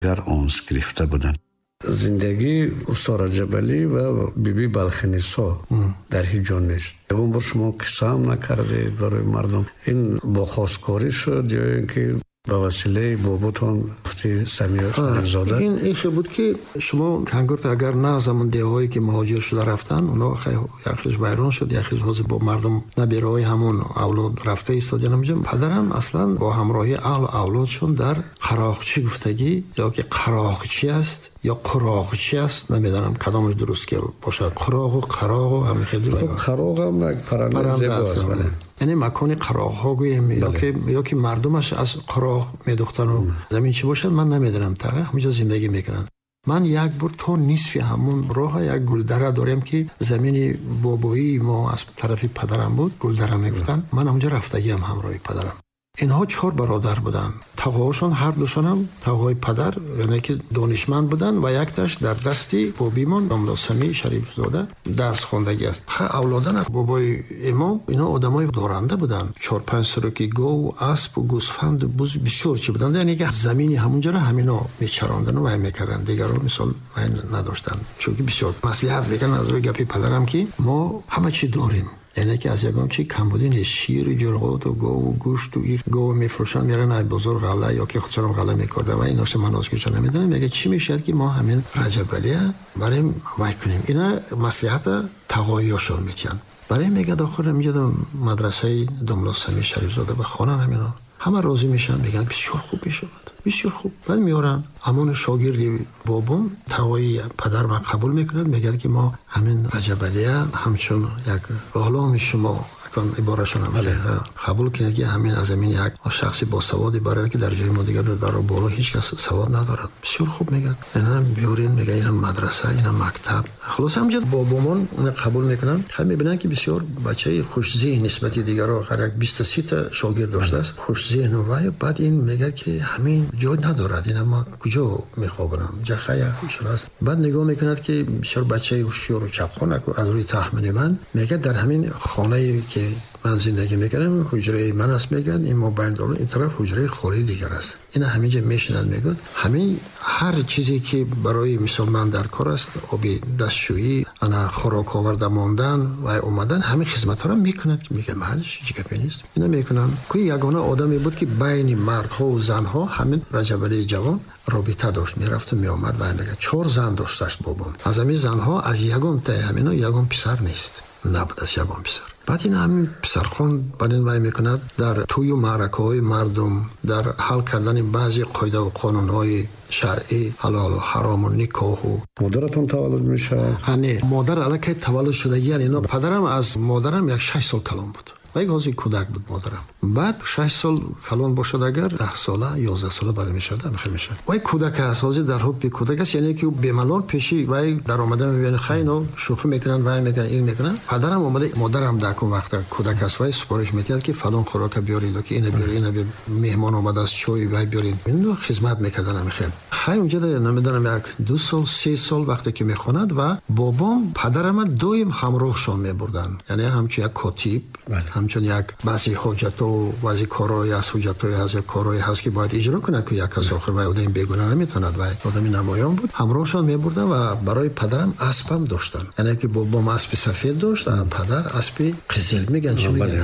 گر اونس گرفته بودند. زندگی استاد جبلی و بیبی بلخنیسا در هیچ جا نیست. اون بر شما قصه هم نکردید برای مردم. این با خواستگاری شد یا اینکه به وسیله باباتون مفتی سمیع شریفزاده؟ این خیلی بود که شما کنگرت اگر نه زمان دیهایی که مهاجر شده رفتن اونا یخیش ویران شد، یخیش حاضر با مردم نبیرهای همون اولاد رفته ایستاد. نمیجم پدرم اصلا با همراهی اولادشون در قراقچی گفتگی یا که قراقچی است یا قراقچی است، نمیدونم کدامش درست که باشد. قراق و قراق و همین خیلی قراق هم پرنده زیباست. یعنی مکانی قراق ها گویم یا که مردمش از قراق میدوختن و زمین چی باشد من نمیدونم. تقریبا همینجا زندگی میکنن. من یک بار تا نصف همون راه یک گلدره داریم که زمین بابایی ما از طرف پدرم بود، گلدره میگفتن. من اونجا رفتگی هم همراه پدرم. اینها 4 برادر بودن. تقاهاشون هر دوشون هم تقاهای پدر یعنی که دانشمند بودن و یک تاش در دستی بابیمون امام سمیع شریفزاده درس خوندگی است. اولادان بابای امام اینا آدمای دارنده بودن. 4-5 سرکی گو، اسب و گوسفند و بز بسیار چی بودن. یعنی که زمینی همونجا را همینا میچراندن و میکردن. دیگران مثال من نداشتن. چون که بسیار مصلحت میکنن از روی گپی پدرم که ما همه چی داریم. یعنی که از یکم چی کم بودین شیر جرقات و گاو و گوشت و گاو میفروشن میرن ای بازار غله یا که خودشون غله میکردن و ایناش مناس که چون نمیدونم میگه چی میشه که ما همین رجب علیه برای وای کنیم. اینا مصلحت تقاییشون میتین برای میگه داخل میجد مدرسه دملا سمیع شریفزاده و خانه همینا همه راضی میشن میگن بسیار خوب میشه بسیار خوب. بعد میارن همون شاگردی بابام تقایی پدر ما قبول میکنند میگن که ما همین رجب علیه همچون یک غلام شما کن عبارشون هم قبول کنید که همین از همین یک شخصی با سوادی برای که در جای ما دیگر در بالا هیچ کس سواد ندارد. بسیار خوب میگن اینا بیارین میگه اینا مدرسه اینا مکتب. خلاص همینجا بابامون اون قبول میکنن. هم میبینن که بسیار بچه خوش ذهن نسبت دیگرها قرار 23 تا شاگرد داشته است خوش ذهن و بعد این میگه که همین جای ندارد اینا ما کجا میخوابونم جخای شناس. بعد نگاه میکند که بسیار بچه هوشیار و چپخون از روی تخمین من میگه در همین خانه که من زندگی میکنم حجره من است میگن این موبایل دارو این طرف حجره خوری دیگر است. اینا همینجا میشنن میگن همین هر چیزی که برای مثال من در کار است آبی دستشویی انا خوراک آورده ماندن و اومدن همین خدمت ها رو میکنن. میگه محلش هیچ گپی نیست. اینا میکنن که یگانه آدمی بود که بین مردها و زنها همین رجب علی جوان رابطه داشت میرفت و میآمد و میگه 4 زن داشتش بابام. از همین زنها از یگم تا همینا یگم پسر نیست نبود از یگم پسر. بعد این همین پسرخان برین وای میکند در توی و معرکه های مردم در حل کردن بعضی قاعده و قانون های شرعی حلال و حرام و نکاح و مادرتون تولد میشه؟ نه مادر الکی تولد شدگی یعنی اینا پدرم از مادرم یک 6 سال کلان بود و یک حاضی کودک بود مادرم. بعد 6 سال کلان باشد اگر 10 ساله 11 ساله برای میشد میخواد میشه و یک کودک اساسی در حب کودک است یعنی که بملال پیشی و در اومدن میبینه خیلی شوخی میکنن و میگن این میکنن. پدرم اومده مادرم در اون وقت کودک است و سپارش میداد که فلان خوراک بیارید که اینو بیارید اینو مهمان اومده است چای و بیارید اینو خدمت میکردن میخواد. خیلی اونجا نمیدونم یک 2 سال 3 سال وقتی که میخوند و بابام پدرم دویم همراهشون میبردن یعنی همچون یک کاتیب همچون یک بعضی حاجت و بعضی کارهای از حاجت‌های از کارهای هست که باید اجرا کنه که یک کس آخر و آدم بیگناه نمیتوند و آدمی نمایان بود همراهشون میبردن و برای پدرم اسبم داشتن یعنی که بابام اسب سفید داشت و پدر اسب قزل میگن چی میگن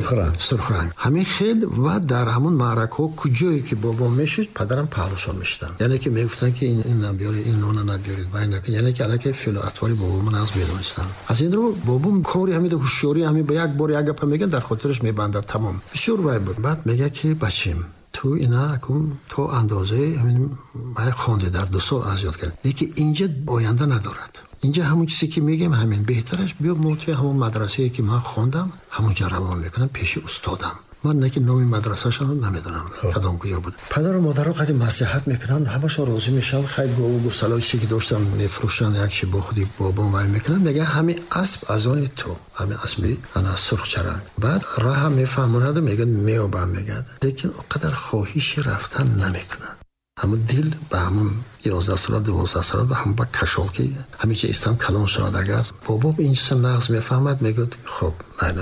سرخ رنگ همین خیل و در همون معرکه کجایی که بابام میشد پدرم پهلوشان میشدن یعنی که میگفتن که این نبیارید این نون نبیارید و اینا یعنی که الکی فعل و اطوار بابام از میدونستن. از این رو بابام کاری همین هوشیاری همین به یک بار یک گپ میگن در خاطرش میبنده تمام بسیار وای بود. بعد میگه که بچیم تو اینا تو اندازه همین ما خونده در 2 سال از یاد کرد لیکن اینجا آینده ندارد. اینجا همون چیزی که میگم همین بهترش بیا موتی همون مدرسه‌ای که من خوندم همونجا روان میکنم پیش استادم. من نه که نام مدرسه‌ش رو نمیدونم کدام کجا بود. پدر و مادر رو قدیم نصیحت میکنن همشون راضی میشن خیلی گو سلایشی که داشتن میفروشن یک چی با خودی بابام وای میکنن میگه همین اسب از آن تو همین اسبی انا سرخ چرنگ. بعد راه میفهموند میگن میوبم میگن لیکن اونقدر خواهیش رفتن نمیکنن. همون دل به همون 11 سال 12 سال به هم با کشاکی همیشه استان کلان شد. اگر بابا این سه نقص میفهمد میگه خب معنیش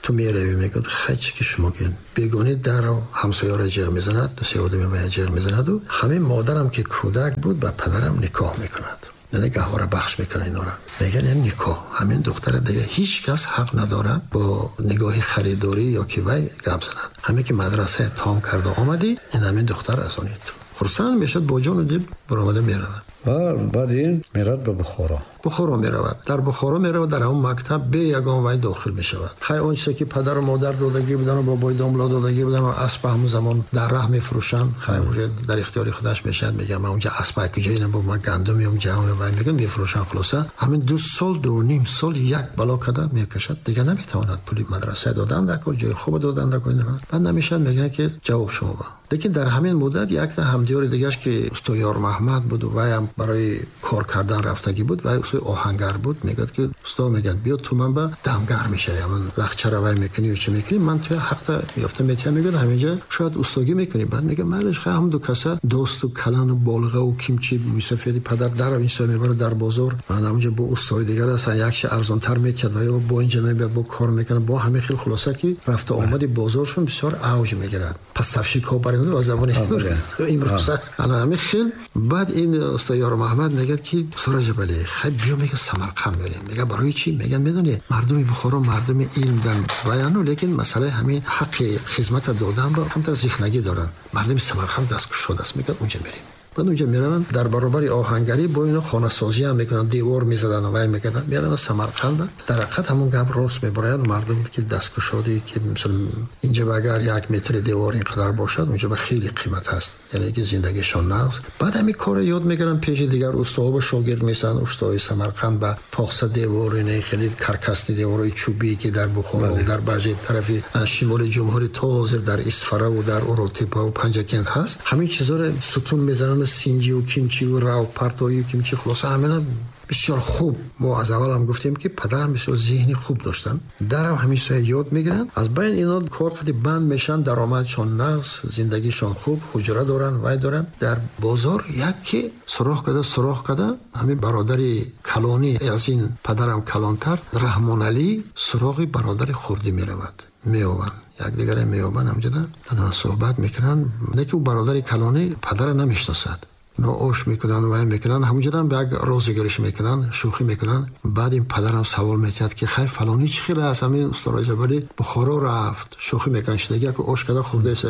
تو میروی میگد خیلی که شما که بیگانه در همسایه را جر میزند، دو سه آدمی باید جر میزند و همه مادرم که کودک بود با پدرم نکاح میکند، یعنی گهواره بخش میکنه اینا را، میگن این نکاح همین دختر دیگه هیچ کس حق نداره با نگاه خریداری یا که وای گپ زند، همه که مدرسه تام کرده آمدی این همین دختر ازونید خرسان میشد با جان و دل برآمده میرود و بعد این میرد به بخارا میرود، در بخارا میرود، در اون مکتب به یگان وای داخل میشود. خیلی اون چیزی که پدر و مادر دادگی بودن و بابای داملا دادگی بودن و اسب همون زمان در راه میفروشن، خیلی در اختیار خودش میشد، میگم من اونجا اسب کجا اینم با من گندم میام جام وای میگم میفروشن، خلاصه همین 2 سال 2.5 سال یک بلا کده میکشد، دیگه نمیتواند پولی مدرسه دادن در کل جای خوب دادن در کل، بعد نمیشن میگن که جواب شما با. لیکن در همین مدت یک تا همدیار دیگه‌اش که استاد محمد بود و هم برای کار کردن رفتگی بود و استاد آهنگر بود، میگه که استاد میگه بیا تو من با دمگر میشه، من لخچه رو وای میکنی و چه میکنی، من تو حق یافته میتونم، میگه همینجا شاید استادی میکنی. بعد میگه مالش خیلی هم دو کسا دوست و کلان و بالغه و کیمچی موسفیدی پدر در این سال میبره در بازار، من همونجا با استاد دیگر اصلا یکش ارزان تر میکرد و با اینجا میاد با کار میکنه، با همه خیلی خلاصه که رفته آمدی بازارشون بسیار اوج میگیرد. پس تفشی کار و زبان امروز انا همه خیل. بعد این استاد محمد میگه که سورا جبلی خیلی بیا میگه سمرقند بریم، میگه برای چی؟ میگن میدونی مردم بخارا مردم علم دارن بیانو، لیکن مسئله همین حق خدمت دادن با هم ذهنگی دارن، مردم سمرقند دستگیر شده است، میگه اونجا بریم. بعد اونجا میرن در برابر آهنگری با اینا خانه سازی هم میکنن، دیوار میزدن و وای میکردن، میرن سمرقند. در حقیقت همون گپ راست میبرند، مردم که دستکشادی که مثلا اینجا اگر 1 متر دیوار اینقدر باشد اونجا به خیلی قیمت هست، یعنی که زندگیشون نقص. بعد همین کار یاد میگیرن، پیش دیگر استاد و شاگرد میشن، استاد سمرقند با پاخت دیوار نه خیلی کرکس دیوارای چوبی که در بخارا و در بعضی طرفی شمال جمهوری تا حاضر در اصفهان و در اورتیپا و پنجکند هست، همین چیزا رو ستون میزنن، سینجی و کیمچی و راو پرتایی و کیمچی، خلاصه همینا بسیار خوب. ما از اول هم گفتیم که پدرم بسیار ذهنی خوب داشتن، در همیشه یاد میگیرن، از بین اینا کار خیلی بند میشن، درآمدشون نقص، زندگیشون خوب، حجره دارن وای دارن. در بازار یکی سراخ کده همین برادری کلانی از این پدرم کلانتر رحمان علی سراغ برادر خردی میرود، میوان یک دیگه میوان همجا دارن صحبت میکنن، نه که برادر کلانی پدر نمیشناسد، نو اوش میکنن و میکنن همونجا هم به یک روزگارش میکنن، شوخی میکنن. بعد این پدرم سوال میکرد که خیر فلانی چی خیلی هست، همین استاد جبلی بخارا رفت، شوخی میکنش دیگه که اوش کده خورده است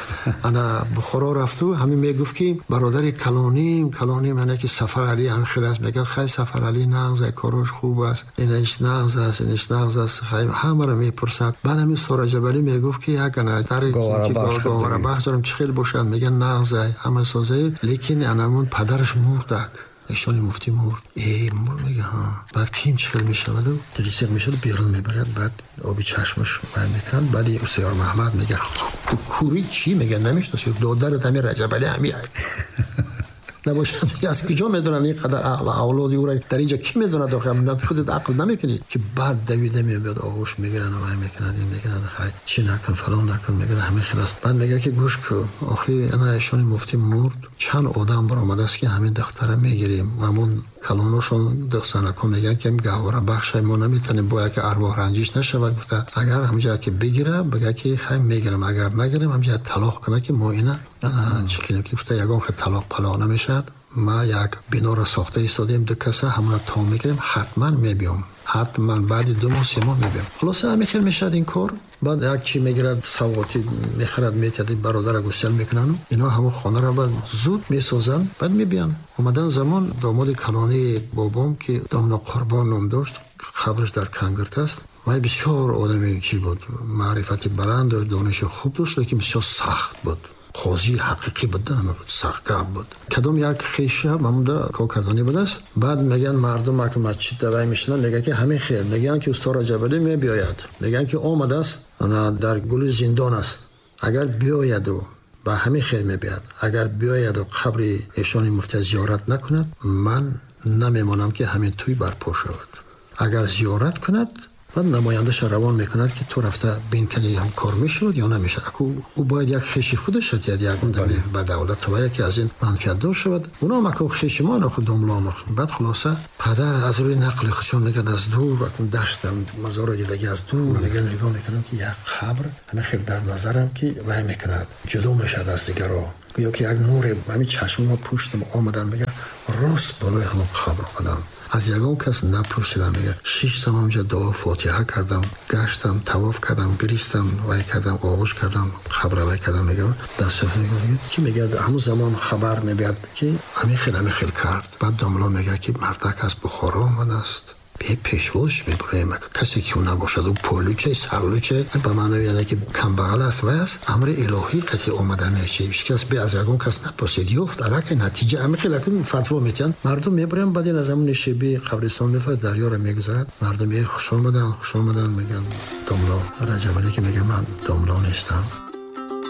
انا بخارا رفت و همین میگفت که برادر کلانی منه که سفر علی هم خیلی است، میگه خیر سفر علی نغز کاروش خوب است، اینش نغز است خیر همه رو میپرسد. بعد همین استاد جبلی میگفت که یک در گوهر بخش دارم چی خیلی باشد، میگه نغز همه سازه، لیکن همون پدرش مردک، ایشانی مفتی مرد، میگه ها. بعد کیم چخل میشود و دریسیق میشود بیرون میبرد، بعد آبی چشمش باید میکنند. بعد استاد محمد میگه تو کوری چی؟ میگه نمیشناسی دادرت همین رجب علی همی نباشه، از کجا میدونن این قدر اولادی او را در اینجا کی میدونه داخل من خودت عقل نمیکنی که بعد دویده میاد آغوش میگیرن و میکنن این میگن خیر چی نکن فلان نکن، میگه همین خلاص. بعد میگه که گوش کو آخه انا ایشون مفتی مرد، چند آدم برآمده است که همین دختر میگیریم، همون کلانوشون دستانه کو میگن که گهواره بخش ما نمیتونیم با که ارواح رنجش نشود، گفته اگر همونجا که بگیره بگه که خیر میگیرم، اگر نگیرم همونجا طلاق کنه که ما اینا چیکینه که گفته یگان که طلاق پلا نمیشه، ما یک بنا را ساخته ایستادیم، دو کسه همون تا میگیریم، حتما میبیم، حتما بعد 2 ماه 3 ماه میبیم. خلاصه همین خیلی میشد این کار. بعد یک چی میگیرد سواتی میخرد میتید برادر گسل میکنن، اینا همون خانه را بعد زود میسازن، بعد میبین. اومدن زمان داماد کلانی بابام که دامنا قربان نام داشت، خبرش در کنگرت است، ما بسیار آدمی چی بود، معرفت بلند و دانش خوب داشت، لیکن بسیار سخت بود، قاضی حقیقی بود، سخت بود. کدام یک خیشه مموده کاکردانی بود است. بعد میگن مردم که مسجد دوای میشنن، میگن که همین خیر، میگن که استاد جبلی می بیاید، میگن که آمد است در گل زندان است، اگر بیاید و با همین خیر می بیاد، اگر بیاید و قبر ایشان مفتی زیارت نکند، من نمیمانم که همین توی برپا شود، اگر زیارت کند و نماینده‌اش روان میکند که تو رفته بین کنی هم کار میشود یا نمیشه. او باید یک خیشی خودش شد یک اندمی به دولت و یکی از این منفعت دار شود. اونا هم که خیشی ما نخود دنبال بعد خلاصه پدر از روی نقل خودشون میگن از دور و داشتم مزار دیگه از دور میگن نگاه میکنم که یک قبر همه خیلی در نظرم که وای میکند جدا میشد از دیگرها یا که یک نور همین چشم و پشتم آمدن میگه راست بالای همون قبر آمدم. از یگان کس نپرسیدم میگه 6 تا اونجا دعا فاتحه کردم، گشتم، طواف کردم، گریستم، وای کردم، آغوش کردم، خبر وای کردم میگه دست میگه که میگه همون زمان خبر میاد که همین خیلی کرد. بعد داملا میگه که مردک از بخارا آمده است. پیشوش میبریم کسی که نباشد و پولوچه سرلوچه به معنی یعنی که کم بغل است و است امر الهی کسی اومده میشه هیچ کس به از یگان کس نپرسید یافت علاقه نتیجه همه خیلی فتوا میتن مردم میبرن بعد از همون شبیه قبرستان میفرد دریا رو میگذرد مردم خوش آمدن میگن داملا رجب علی که میگه من داملا نیستم.